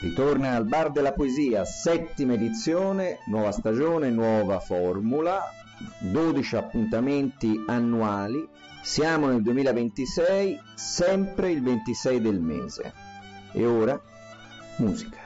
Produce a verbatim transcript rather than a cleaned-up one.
Ritorna al Bar della Poesia, settima edizione, nuova stagione, nuova formula, dodici appuntamenti annuali. Siamo nel duemilaventisei, sempre il ventisei del mese. E ora, musica.